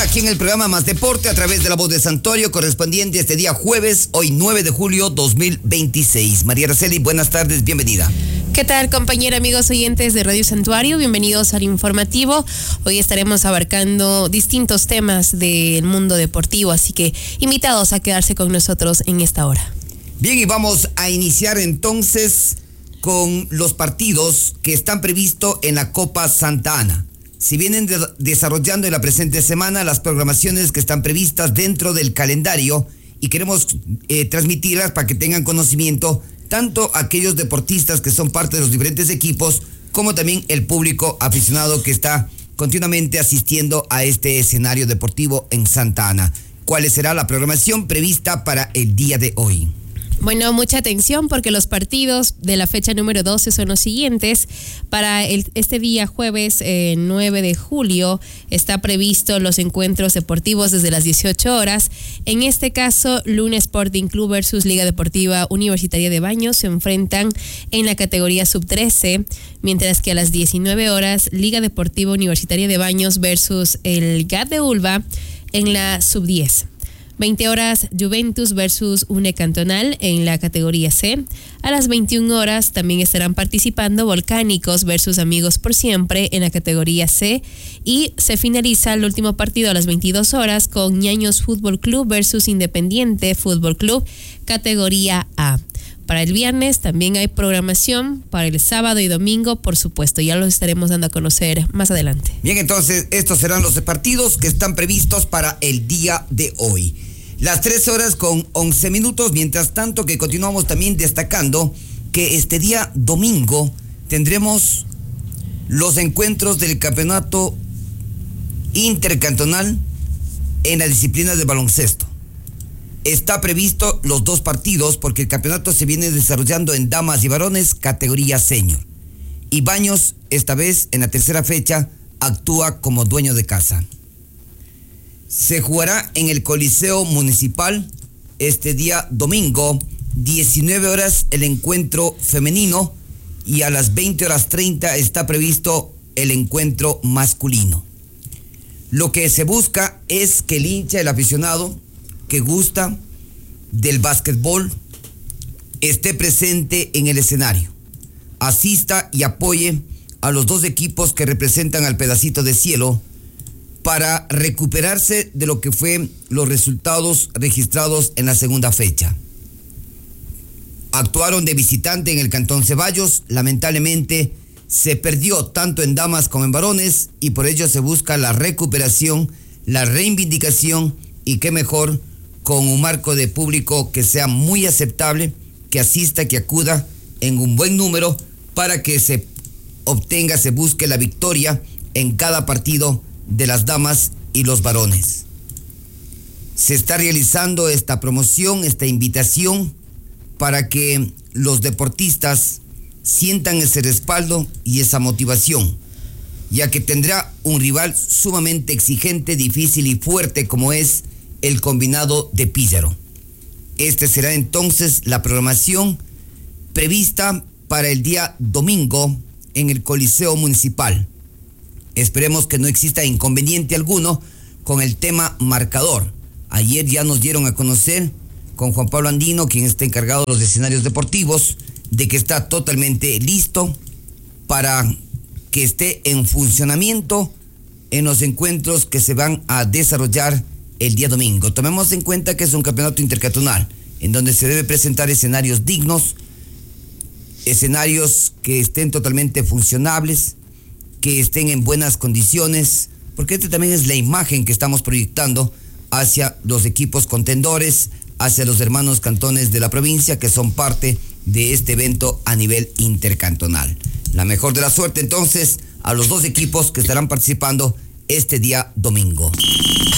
aquí en el programa Más Deporte a través de La Voz de Santuario, correspondiente este día jueves, hoy 9 de julio 2026. María Araceli, buenas tardes, bienvenida. ¿Qué tal, compañera, amigos oyentes de Radio Santuario? Bienvenidos al informativo. Hoy estaremos abarcando distintos temas del mundo deportivo, así que invitados a quedarse con nosotros en esta hora. Bien, y vamos a iniciar entonces con los partidos que están previstos en la Copa Santa Ana. Se vienen desarrollando en la presente semana las programaciones que están previstas dentro del calendario y queremos transmitirlas para que tengan conocimiento tanto aquellos deportistas que son parte de los diferentes equipos como también el público aficionado que está continuamente asistiendo a este escenario deportivo en Santa Ana. ¿Cuál será la programación prevista para el día de hoy? Bueno, mucha atención porque los partidos de la fecha número 12 son los siguientes. Para este día jueves 9 de julio está previsto los encuentros deportivos desde las 18 horas. En este caso, Luna Sporting Club versus Liga Deportiva Universitaria de Baños se enfrentan en la categoría sub-13, mientras que a las 19 horas, Liga Deportiva Universitaria de Baños versus el GAT de Ulva en la sub-10. 20 horas, Juventus versus UNE Cantonal en la categoría C. A las 21 horas también estarán participando Volcánicos versus Amigos por Siempre en la categoría C. Y se finaliza el último partido a las 22 horas con Ñaños Fútbol Club versus Independiente Fútbol Club, categoría A. Para el viernes también hay programación, para el sábado y domingo, por supuesto, ya los estaremos dando a conocer más adelante. Bien, entonces estos serán los partidos que están previstos para el día de hoy. Las 3 horas con 11 minutos, mientras tanto que continuamos también destacando que este día domingo tendremos los encuentros del campeonato intercantonal en la disciplina de baloncesto. Está previsto los 2 partidos porque el campeonato se viene desarrollando en damas y varones categoría senior. Y Baños, esta vez en la tercera fecha, actúa como dueño de casa. Se jugará en el Coliseo Municipal este día domingo, 19 horas el encuentro femenino y a las 20:30 está previsto el encuentro masculino. Lo que se busca es que el hincha, el aficionado que gusta del básquetbol esté presente en el escenario, asista y apoye a los 2 equipos que representan al pedacito de cielo para recuperarse de lo que fue los resultados registrados en la segunda fecha. Actuaron de visitante en el Cantón Ceballos, lamentablemente se perdió tanto en damas como en varones y por ello se busca la recuperación, la reivindicación y qué mejor con un marco de público que sea muy aceptable, que asista, que acuda en un buen número para que se obtenga, se busque la victoria en cada partido de las damas y los varones. Se está realizando esta promoción, esta invitación para que los deportistas sientan ese respaldo y esa motivación, ya que tendrá un rival sumamente exigente, difícil y fuerte como es el combinado de Píllaro. Este será entonces la programación prevista para el día domingo en el Coliseo Municipal. Esperemos que no exista inconveniente alguno con el tema marcador. Ayer ya nos dieron a conocer con Juan Pablo Andino, quien está encargado de los escenarios deportivos, de que está totalmente listo para que esté en funcionamiento en los encuentros que se van a desarrollar el día domingo. Tomemos en cuenta que es un campeonato intercantonal en donde se debe presentar escenarios dignos, escenarios que estén totalmente funcionables, que estén en buenas condiciones, porque este también es la imagen que estamos proyectando hacia los equipos contendores, hacia los hermanos cantones de la provincia que son parte de este evento a nivel intercantonal. La mejor de la suerte entonces a los 2 equipos que estarán participando este día domingo.